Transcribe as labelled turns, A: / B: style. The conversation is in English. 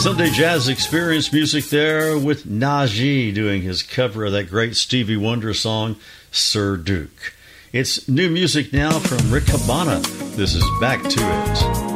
A: Sunday Jazz Experience music there with Najee doing his cover of that great Stevie Wonder song, Sir Duke. It's new music now from Rick Habana. This is Back to It.